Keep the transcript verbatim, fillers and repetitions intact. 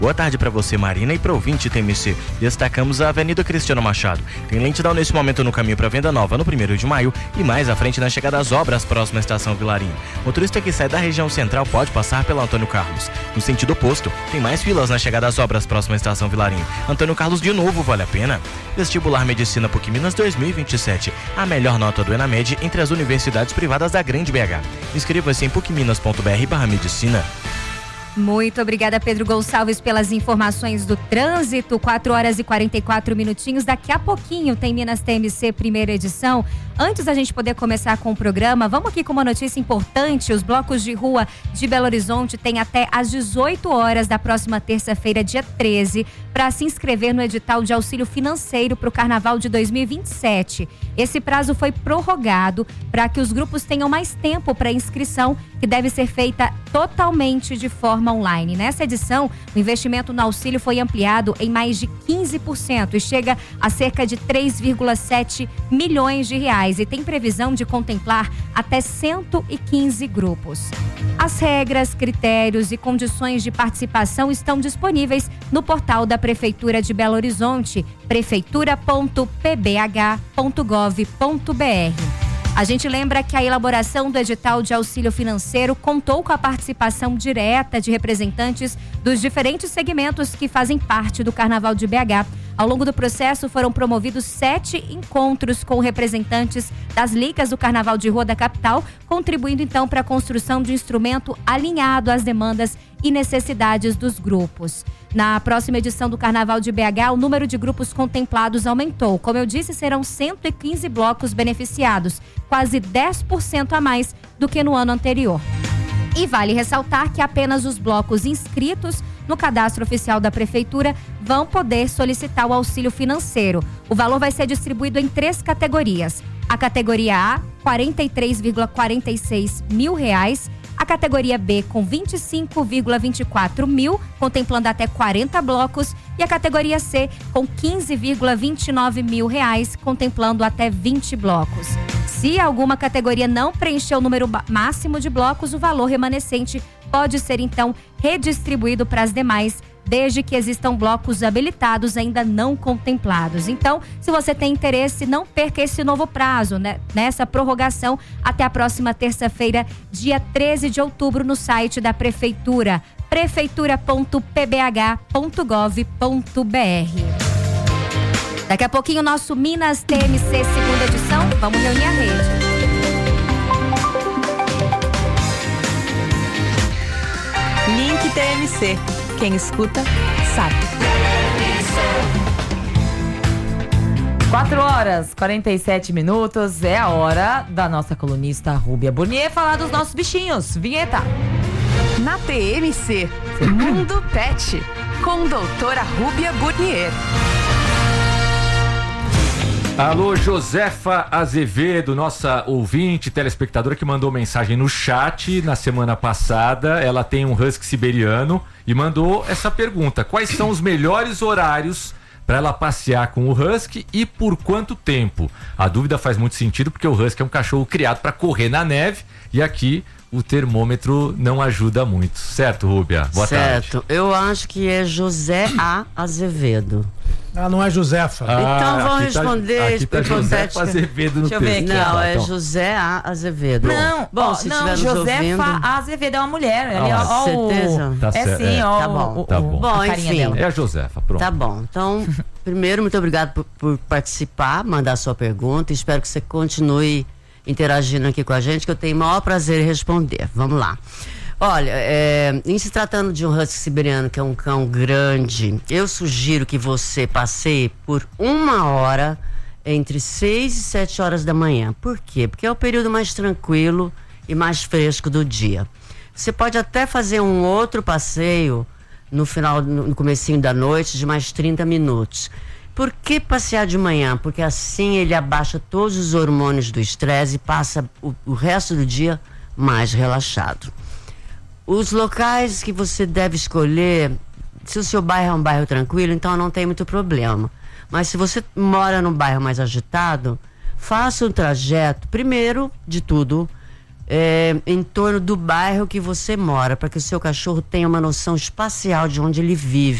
Boa tarde para você, Marina, e para o ouvinte T M C. Destacamos a Avenida Cristiano Machado. Tem lentidão nesse momento no caminho para Venda Nova, no primeiro de maio, e mais à frente na chegada às obras próxima à estação Vilarinho. Motorista que sai da região central pode passar pela Antônio Carlos. No sentido oposto, tem mais filas na chegada às obras próxima à estação Vilarinho. Antônio Carlos de novo, vale a pena? Vestibular Medicina PUC Minas dois mil e vinte e sete. A melhor nota do ENAMED entre as universidades privadas da Grande B H. Inscreva-se em pucminas ponto br barra medicina. Muito obrigada, Pedro Gonçalves, pelas informações do trânsito. quatro horas e quarenta e quatro minutinhos. Daqui a pouquinho tem Minas T M C primeira edição. Antes da gente poder começar com o programa, vamos aqui com uma notícia importante. Os blocos de rua de Belo Horizonte têm até às dezoito horas da próxima terça-feira, dia treze, para se inscrever no edital de auxílio financeiro para o Carnaval de dois mil e vinte e sete. Esse prazo foi prorrogado para que os grupos tenham mais tempo para inscrição, que deve ser feita totalmente de forma online. Nessa edição, o investimento no auxílio foi ampliado em mais de quinze por cento e chega a cerca de três vírgula sete milhões de reais e tem previsão de contemplar até cento e quinze grupos. As regras, critérios e condições de participação estão disponíveis no portal da Prefeitura de Belo Horizonte, prefeitura ponto p b h ponto gov ponto b r. A gente lembra que a elaboração do edital de auxílio financeiro contou com a participação direta de representantes dos diferentes segmentos que fazem parte do Carnaval de B H. Ao longo do processo foram promovidos sete encontros com representantes das ligas do Carnaval de Rua da capital, contribuindo então para a construção de um instrumento alinhado às demandas e necessidades dos grupos. Na próxima edição do Carnaval de B H, o número de grupos contemplados aumentou. Como eu disse, serão cento e quinze blocos beneficiados, quase dez por cento a mais do que no ano anterior. E vale ressaltar que apenas os blocos inscritos no cadastro oficial da Prefeitura vão poder solicitar o auxílio financeiro. O valor vai ser distribuído em três categorias. A categoria A, quarenta e três vírgula quarenta e seis mil reais. A categoria B com vinte e cinco vírgula vinte e quatro mil, contemplando até quarenta blocos, e a categoria C com quinze vírgula vinte e nove mil reais, contemplando até vinte blocos. Se alguma categoria não preencher o número máximo de blocos, o valor remanescente pode ser então redistribuído para as demais, desde que existam blocos habilitados ainda não contemplados. Então, se você tem interesse, não perca esse novo prazo, né? Nessa prorrogação até a próxima terça-feira, dia treze de outubro, no site da Prefeitura, prefeitura ponto p b h ponto gov ponto b r. Daqui a pouquinho, nosso Minas T M C segunda edição. Vamos reunir a rede. Link T M C. Quem escuta, sabe. quatro horas e quarenta e sete minutos. É a hora da nossa colunista Rúbia Burnier falar dos nossos bichinhos. Vinheta. Na T M C, Mundo Pet, com doutora Rúbia Burnier. Alô, Josefa Azevedo, nossa ouvinte, telespectadora que mandou mensagem no chat na semana passada. Ela tem um husky siberiano e mandou essa pergunta: quais são os melhores horários para ela passear com o husky e por quanto tempo? A dúvida faz muito sentido porque o husky é um cachorro criado para correr na neve e aqui o termômetro não ajuda muito. Certo, Rúbia? Boa tarde. Certo. Eu acho que é José A. Azevedo. Ah, não é Josefa. Ah, então vamos aqui tá- responder aqui tá Josefa Azevedo no Deixa eu ver texto. aqui. Não, Tá, é então. José A. Azevedo. Não, Bom, ó, se não, estiver nos Josefa ouvindo... Azevedo é uma mulher. Ali, Ah, ó, ó, o- certeza? Tá é certo, sim, é. ó. Tá bom, o- tá o- bom. a Bom, carinha enfim. dela. É a Josefa, pronto. Tá bom. Então, primeiro, muito obrigado por, por participar, mandar sua pergunta. Espero que você continue interagindo aqui com a gente, que eu tenho o maior prazer em responder. Vamos lá. Olha, é, em se tratando de um husky siberiano, que é um cão grande, eu sugiro que você passeie por uma hora entre seis e sete horas da manhã. Por quê? Porque é o período mais tranquilo e mais fresco do dia. Você pode até fazer um outro passeio no final, no comecinho da noite, de mais trinta minutos. Por que passear de manhã? Porque assim ele abaixa todos os hormônios do estresse e passa o, o resto do dia mais relaxado. Os locais que você deve escolher, se o seu bairro é um bairro tranquilo, então não tem muito problema. Mas se você mora num bairro mais agitado, faça um trajeto, primeiro de tudo, é, em torno do bairro que você mora, para que o seu cachorro tenha uma noção espacial de onde ele vive.